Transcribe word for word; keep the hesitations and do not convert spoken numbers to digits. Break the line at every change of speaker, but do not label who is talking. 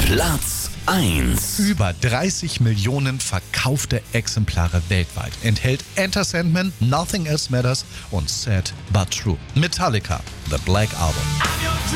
Platz eins.
Über dreißig Millionen verkaufte Exemplare weltweit. Enthält Enter Sandman, Nothing Else Matters und Sad But True. Metallica, The Black Album.